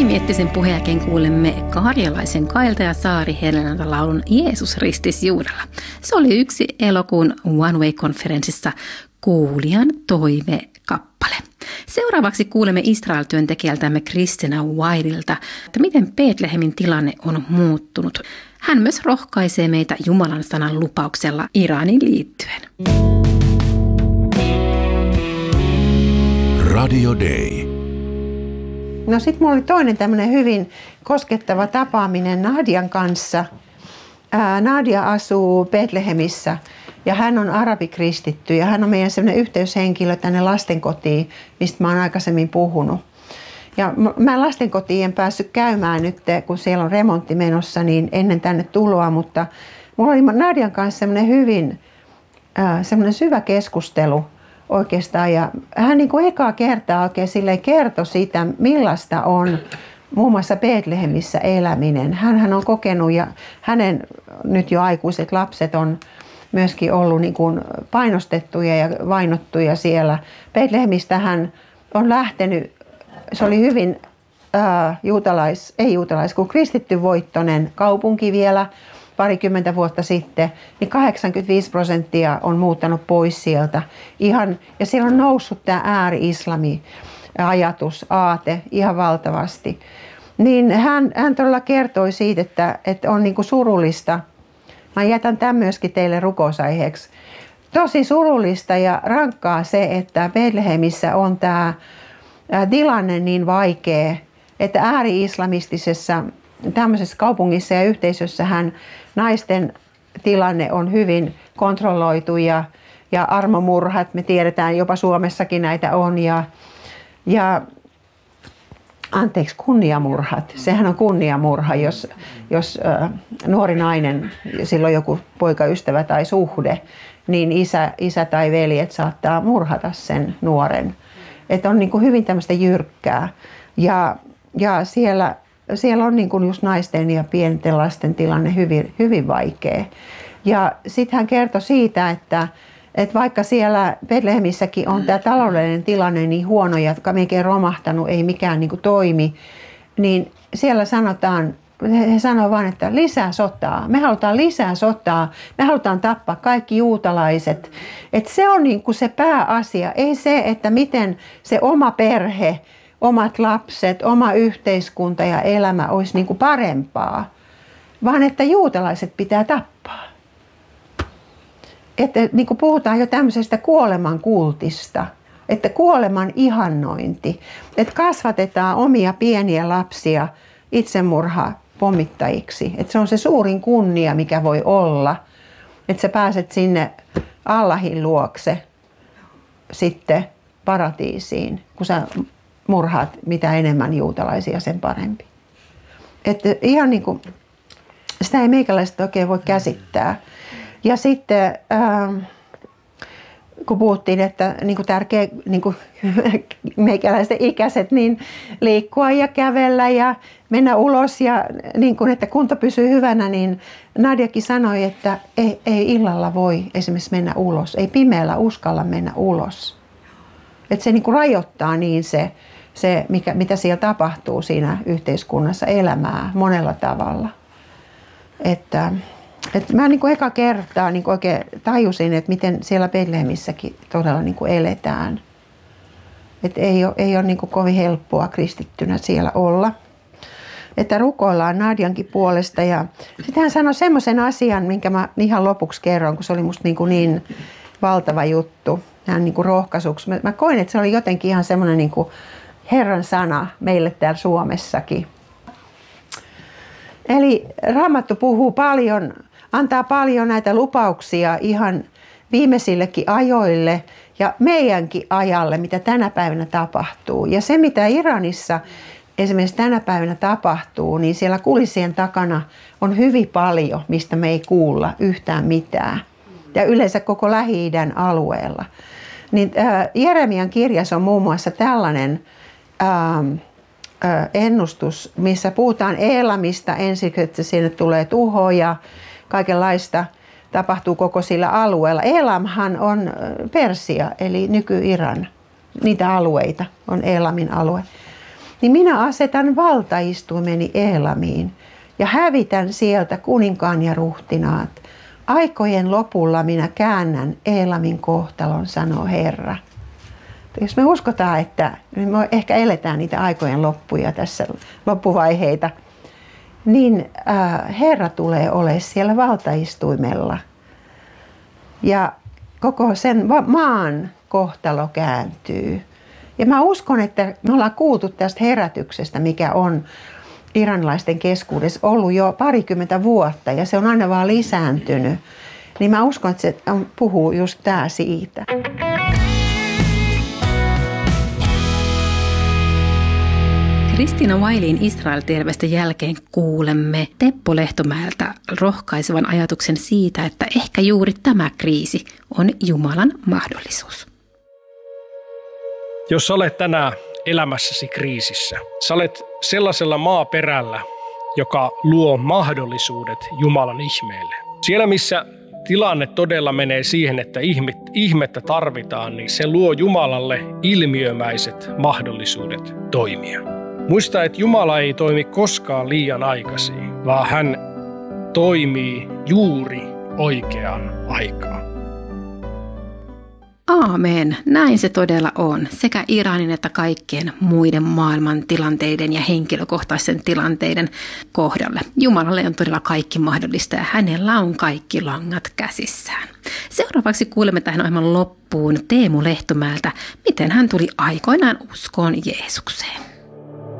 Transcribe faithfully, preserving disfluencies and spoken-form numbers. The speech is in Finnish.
Monimiettisen puheen jälkeen kuulemme karjalaisen Kailta ja Saari Helenalta laulun Jeesus ristis juurella. Se oli yksi elokuun One Way-konferenssissa kuulijan toime-kappale. Seuraavaksi kuulemme Israel-työntekijältämme Christina Whitelta, että miten Betlehemin tilanne on muuttunut. Hän myös rohkaisee meitä Jumalan sanan lupauksella Iraniin liittyen. Radio Day. No sit mulla oli toinen tämmönen hyvin koskettava tapaaminen Nadian kanssa. Ää, Nadia asuu Betlehemissä ja hän on arabikristitty ja hän on meidän semmoinen yhteyshenkilö tänne lastenkotiin, mistä mä oon aikaisemmin puhunut. Ja mä lastenkotiin en päässyt käymään nyt, kun siellä on remontti menossa, niin ennen tänne tuloa, mutta mulla oli Nadian kanssa semmoinen hyvin ää, semmoinen syvä keskustelu oikeastaan, ja hän niin kuin ekaa kertaa oikein silleen kertoi siitä, millaista on muun muassa Betlehemissä eläminen. Hänhän on kokenut ja hänen nyt jo aikuiset lapset on myöskin ollut niin kuin painostettuja ja vainottuja siellä. Betlehemistä hän on lähtenyt, se oli hyvin äh, juutalais, ei juutalais, kun kristittyvoittoinen kaupunki vielä parikymmentä vuotta sitten, niin kahdeksankymmentäviisi prosenttia on muuttanut pois sieltä. Ihan, ja siellä on noussut tämä ääri-islami ajatus, aate ihan valtavasti. Niin hän, hän todella kertoi siitä, että, että on niin kuin surullista. Mä jätän tämän myöskin teille rukousaiheeksi. Tosi surullista ja rankkaa se, että Betlehemissä on tämä tilanne niin vaikea, että ääri-islamistisessa tämmöisessä kaupungissa ja yhteisössähän naisten tilanne on hyvin kontrolloitu ja, ja armomurhat, me tiedetään, jopa Suomessakin näitä on. Ja, ja anteeksi, kunniamurhat. Sehän on kunniamurha, jos, jos äh, nuori nainen, silloin joku poikaystävä tai suhde, niin isä, isä tai veljet saattaa murhata sen nuoren. Että on niin kuin hyvin tämmöistä jyrkkää. Ja, ja siellä Siellä on niin kuin just naisten ja pienten lasten tilanne hyvin, hyvin vaikea. Ja sitten hän kertoi siitä, että, että vaikka siellä Betlehemissäkin on tämä taloudellinen tilanne niin huono ja melkein romahtanut, ei mikään niin kuin toimi, niin siellä sanotaan, he sanoo vaan, että lisää sotaa. Me halutaan lisää sotaa, me halutaan tappaa kaikki juutalaiset. Että se on niin kuin se pääasia, ei se, että miten se oma perhe, omat lapset, oma yhteiskunta ja elämä olisi niin kuin parempaa, vaan että juutalaiset pitää tappaa. Että niin kuin puhutaan jo tämmöisestä kuoleman kultista, että kuoleman ihannointi, että kasvatetaan omia pieniä lapsia itsemurha pommittajiksi. Että se on se suurin kunnia, mikä voi olla, että sä pääset sinne Allahin luokse sitten paratiisiin, kun sä murhaat mitä enemmän juutalaisia, sen parempi. Että ihan niin kuin, sitä ei meikäläiset oikein voi käsittää. Ja sitten ähm, kun puhuttiin, että niin kuin tärkeä niin kuin meikäläisten ikäiset, niin liikkua ja kävellä ja mennä ulos ja niin kuin, että kunto pysyy hyvänä, niin Nadiakin sanoi, että ei, ei illalla voi esimerkiksi mennä ulos, ei pimeällä uskalla mennä ulos. Että se niin kuin rajoittaa niin se, se mikä, mitä siellä tapahtuu siinä yhteiskunnassa, elämää monella tavalla. Että, että mä niin kuin eka kertaa niin kuin oikein tajusin, että miten siellä Betlehemissäkin todella niin kuin eletään. Että ei ole, ei ole niin kuin kovin helppoa kristittynä siellä olla. Että rukoillaan Nadiankin puolesta. Ja sitten hän sanoi semmoisen asian, minkä mä ihan lopuksi kerron, kun se oli musta niin, kuin niin valtava juttu. Hän niin kuin rohkaisuksi. Mä, mä koin, että se oli jotenkin ihan semmoinen niin kuin Herran sana meille täällä Suomessakin. Eli Raamattu puhuu paljon, antaa paljon näitä lupauksia ihan viimeisillekin ajoille ja meidänkin ajalle, mitä tänä päivänä tapahtuu. Ja se, mitä Iranissa esimerkiksi tänä päivänä tapahtuu, niin siellä kulissien takana on hyvin paljon, mistä me ei kuulla yhtään mitään. Ja yleensä koko Lähi-idän alueella. Niin, äh, Jeremian kirjassa on muun muassa tällainen ähm, äh, ennustus, missä puhutaan Elamista ensin, että sinne tulee tuhoa ja kaikenlaista tapahtuu koko sillä alueella. Elamhan on Persia, eli nyky-Iran. Niitä alueita on Elamin alue. niin minä asetan valtaistuimeni Eelamiin ja hävitän sieltä kuninkaan ja ruhtinaat. Aikojen lopulla minä käännän Eelamin kohtalon, sanoo Herra. Jos me uskotaan, että me ehkä eletään niitä aikojen loppuja tässä, loppuvaiheita, niin Herra tulee olemaan siellä valtaistuimella. Ja koko sen maan kohtalo kääntyy. Ja mä uskon, että me ollaan kuultu tästä herätyksestä, mikä on iranilaisten keskuudessa ollut jo parikymmentä vuotta ja se on aina vaan lisääntynyt. Niin mä uskon, että se puhuu just tää siitä. Kristiina Wailin Israel-terveistä jälkeen kuulemme Teppo Lehtomäeltä rohkaisevan ajatuksen siitä, että ehkä juuri tämä kriisi on Jumalan mahdollisuus. Jos olet tänään elämässäsi kriisissä, sä olet sellaisella maaperällä, joka luo mahdollisuudet Jumalan ihmeelle. Siellä, missä tilanne todella menee siihen, että ihmettä tarvitaan, niin se luo Jumalalle ilmiömäiset mahdollisuudet toimia. Muista, että Jumala ei toimi koskaan liian aikaisin, vaan hän toimii juuri oikeaan aikaan. Aamen. Näin se todella on. Sekä Iranin että kaikkien muiden maailman tilanteiden ja henkilökohtaisen tilanteiden kohdalle. Jumalalle on todella kaikki mahdollista ja hänellä on kaikki langat käsissään. Seuraavaksi kuulemme tähän ohjelman loppuun Teemu Lehtomäeltä, miten hän tuli aikoinaan uskoon Jeesukseen.